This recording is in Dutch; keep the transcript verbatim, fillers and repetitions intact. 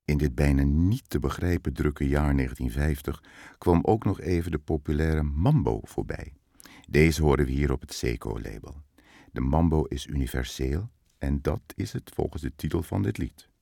In dit bijna niet te begrijpen drukke jaar negentien vijftig kwam ook nog even de populaire mambo voorbij. Deze horen we hier op het Seco-label. De mambo is universeel en dat is het volgens de titel van dit lied.